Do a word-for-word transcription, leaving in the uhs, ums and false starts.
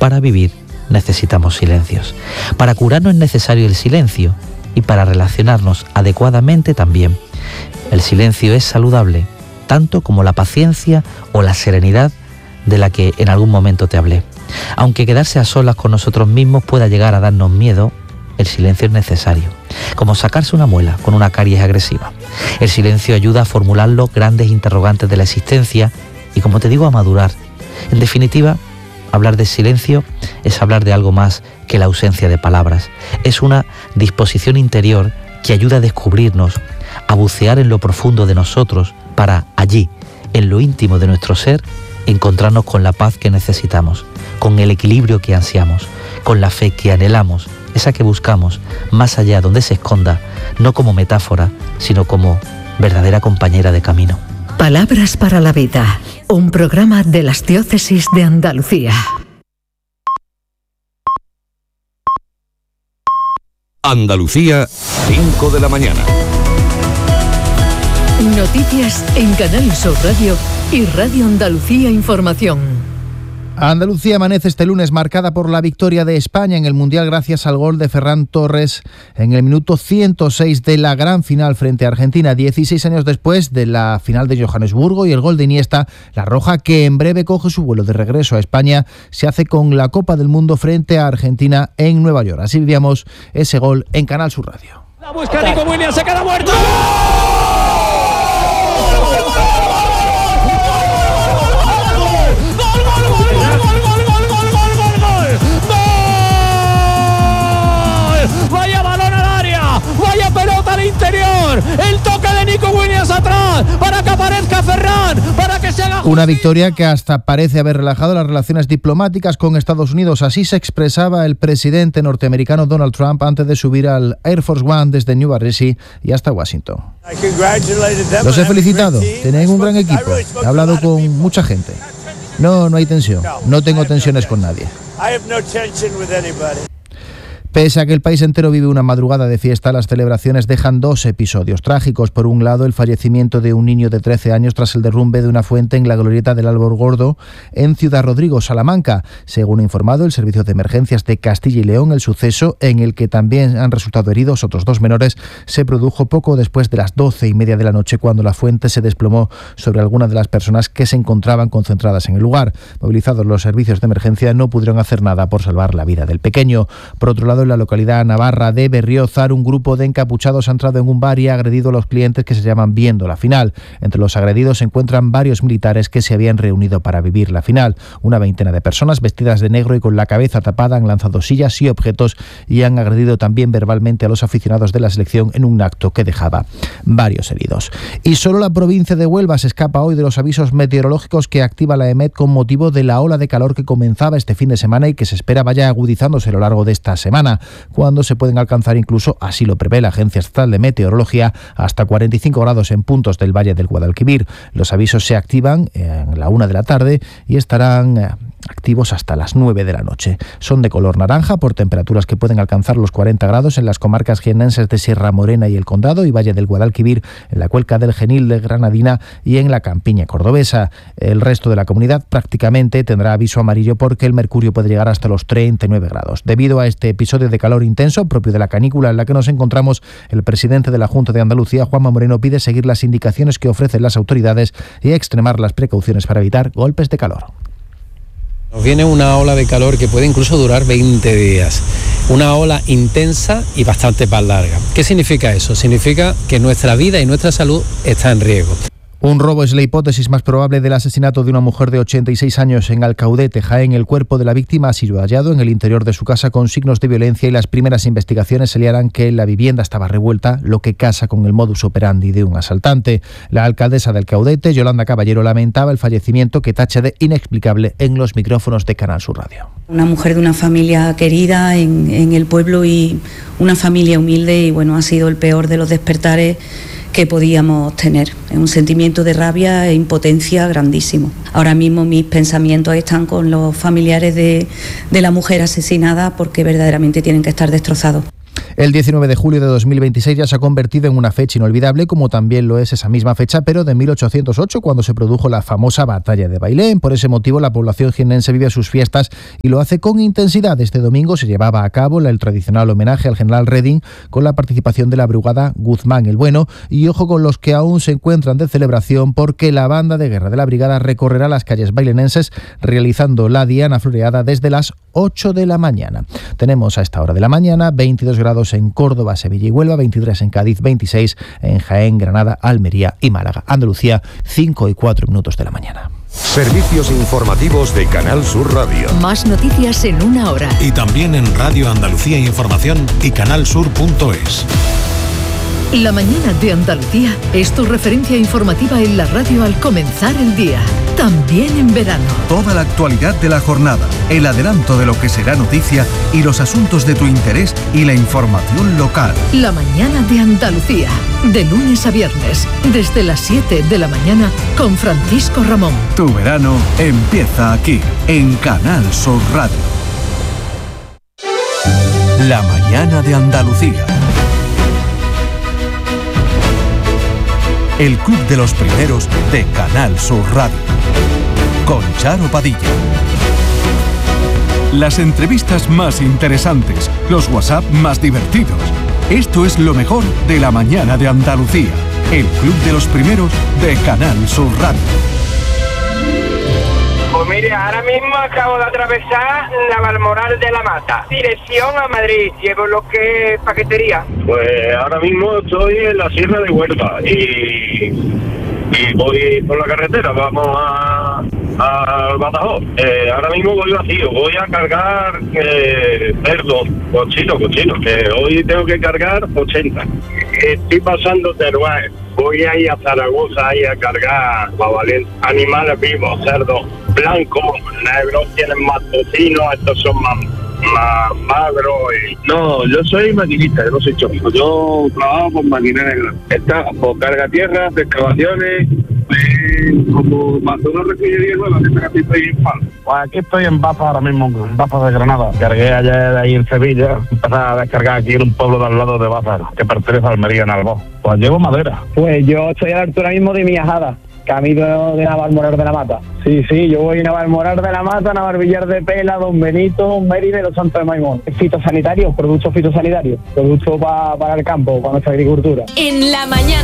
Para vivir necesitamos silencios. Para curarnos es necesario el silencio y para relacionarnos adecuadamente también. El silencio es saludable, tanto como la paciencia o la serenidad de la que en algún momento te hablé. Aunque quedarse a solas con nosotros mismos pueda llegar a darnos miedo, el silencio es necesario, como sacarse una muela con una caries agresiva. El silencio ayuda a formular los grandes interrogantes de la existencia y, como te digo, a madurar. En definitiva, hablar de silencio es hablar de algo más que la ausencia de palabras. Es una disposición interior que ayuda a descubrirnos, a bucear en lo profundo de nosotros para allí, en lo íntimo de nuestro ser, encontrarnos con la paz que necesitamos, con el equilibrio que ansiamos, con la fe que anhelamos, esa que buscamos, más allá donde se esconda, no como metáfora, sino como verdadera compañera de camino. Palabras para la vida, un programa de las Diócesis de Andalucía. Andalucía, cinco de la mañana. Noticias en Canal Sur Radio y Radio Andalucía Información. Andalucía amanece este lunes marcada por la victoria de España en el Mundial gracias al gol de Ferran Torres en el minuto ciento seis de la gran final frente a Argentina, dieciséis años después de la final de Johannesburgo, y el gol de Iniesta. La roja, que en breve coge su vuelo de regreso a España, se hace con la Copa del Mundo frente a Argentina en Nueva York. Así vivíamos ese gol en Canal Sur Radio. La busca Nico Williams, se queda muerto. Interior, el toque de Nico Williams atrás para que aparezca Ferran, para que se haga... Una victoria que hasta parece haber relajado las relaciones diplomáticas con Estados Unidos. Así se expresaba el presidente norteamericano Donald Trump antes de subir al Air Force One desde New Jersey y hasta Washington. Los he felicitado, tienen un gran equipo, he hablado con mucha gente. No, no hay tensión, no tengo tensiones con nadie. Pese a que el país entero vive una madrugada de fiesta, las celebraciones dejan dos episodios trágicos. Por un lado, el fallecimiento de un niño de trece años tras el derrumbe de una fuente en la glorieta del Álvaro Gordo en Ciudad Rodrigo, Salamanca. Según ha informado el Servicio de Emergencias de Castilla y León, el suceso, en el que también han resultado heridos otros dos menores, se produjo poco después de las doce y media de la noche, cuando la fuente se desplomó sobre algunas de las personas que se encontraban concentradas en el lugar. Movilizados los servicios de emergencia, no pudieron hacer nada por salvar la vida del pequeño. Por otro lado, en la localidad navarra de Berriozar, un grupo de encapuchados ha entrado en un bar y ha agredido a los clientes que se llaman Viendo la Final. Entre los agredidos se encuentran varios militares que se habían reunido para vivir la final. Una veintena de personas vestidas de negro y con la cabeza tapada han lanzado sillas y objetos y han agredido también verbalmente a los aficionados de la selección en un acto que dejaba varios heridos. Y solo la provincia de Huelva se escapa hoy de los avisos meteorológicos que activa la EMET con motivo de la ola de calor que comenzaba este fin de semana y que se espera vaya agudizándose a lo largo de esta semana, cuando se pueden alcanzar incluso, así lo prevé la Agencia Estatal de Meteorología, hasta cuarenta y cinco grados en puntos del Valle del Guadalquivir. Los avisos se activan en la una de la tarde y estarán activos hasta las nueve de la noche. Son de color naranja por temperaturas que pueden alcanzar los cuarenta grados en las comarcas jiennenses de Sierra Morena y El Condado y Valle del Guadalquivir, en la cuenca del Genil de Granadina y en la campiña cordobesa. El resto de la comunidad prácticamente tendrá aviso amarillo porque el mercurio puede llegar hasta los treinta y nueve grados. Debido a este episodio de calor intenso propio de la canícula en la que nos encontramos, el presidente de la Junta de Andalucía, Juanma Moreno, pide seguir las indicaciones que ofrecen las autoridades y extremar las precauciones para evitar golpes de calor. Nos viene una ola de calor que puede incluso durar veinte días. Una ola intensa y bastante más larga. ¿Qué significa eso? Significa que nuestra vida y nuestra salud está en riesgo. Un robo es la hipótesis más probable del asesinato de una mujer de ochenta y seis años en Alcaudete, Jaén. El cuerpo de la víctima ha sido hallado en el interior de su casa con signos de violencia y las primeras investigaciones señalan que la vivienda estaba revuelta, lo que casa con el modus operandi de un asaltante. La alcaldesa de Alcaudete, Yolanda Caballero, lamentaba el fallecimiento que tacha de inexplicable en los micrófonos de Canal Sur Radio. Una mujer de una familia querida en, en el pueblo y una familia humilde, y bueno, ha sido el peor de los despertares que podíamos tener. Es un sentimiento de rabia e impotencia grandísimo. Ahora mismo mis pensamientos están con los familiares de, de la mujer asesinada porque verdaderamente tienen que estar destrozados. El diecinueve de julio de dos mil veintiséis ya se ha convertido en una fecha inolvidable, como también lo es esa misma fecha, pero de mil ochocientos ocho, cuando se produjo la famosa batalla de Bailén. Por ese motivo, la población jiennense vive sus fiestas y lo hace con intensidad. Este domingo se llevaba a cabo el tradicional homenaje al general Reding con la participación de la brigada Guzmán el Bueno. Y ojo con los que aún se encuentran de celebración, porque la banda de guerra de la brigada recorrerá las calles bailenenses realizando la diana floreada desde las ocho de la mañana. Tenemos a esta hora de la mañana veintidós grados en Córdoba, Sevilla y Huelva, veintitrés en Cádiz, veintiséis en Jaén, Granada, Almería y Málaga. Andalucía, cinco y cuatro minutos de la mañana. Servicios informativos de Canal Sur Radio. Más noticias en una hora. Y también en Radio Andalucía Información y canalsur punto es. La mañana de Andalucía es tu referencia informativa en la radio al comenzar el día, también en verano. Toda la actualidad de la jornada, el adelanto de lo que será noticia y los asuntos de tu interés y la información local. La mañana de Andalucía, de lunes a viernes, desde las siete de la mañana con Francisco Ramón. Tu verano empieza aquí, en Canal Sur Radio. La mañana de Andalucía. El Club de los Primeros de Canal Sur Radio. Con Charo Padilla. Las entrevistas más interesantes, los WhatsApp más divertidos. Esto es lo mejor de la mañana de Andalucía. El Club de los Primeros de Canal Sur Radio. Pues mire, ahora mismo acabo de atravesar Navalmoral de la Mata, dirección a Madrid, llevo lo que es paquetería. Pues ahora mismo estoy en la Sierra de Huelva y, y voy por la carretera, vamos a, a Badajoz. Eh, ahora mismo voy vacío, voy a cargar eh, cerdo, cochino, cochino, que hoy tengo que cargar ochenta. Estoy pasando Teruel, voy a ir a Zaragoza ahí a cargar jabalíes, animales vivos, cerdos blancos, negros, tienen más tocino, estos son más, más magros. Y... No, yo soy maquinista, yo no soy chofer. Yo trabajo con maquinaria. Está por carga tierra, excavaciones, eh, como para una refinería nueva, que está aquí estoy en Pal. Pues aquí estoy en Baza ahora mismo, en Baza de Granada. Cargué ayer ahí en Sevilla, empecé a descargar aquí en un pueblo de al lado de Baza, que pertenece a Almería, en Albó. Pues llevo madera. Pues yo estoy a la altura mismo de Miajada, camino de Navalmoral de la Mata. Sí, sí, yo voy a Navalmoral de la Mata, Navalvillar de Pela, Don Benito, Mérida y Los Santos de Maimón. Fitosanitarios, productos fitosanitarios, productos pa, para el campo, para nuestra agricultura. En la mañana.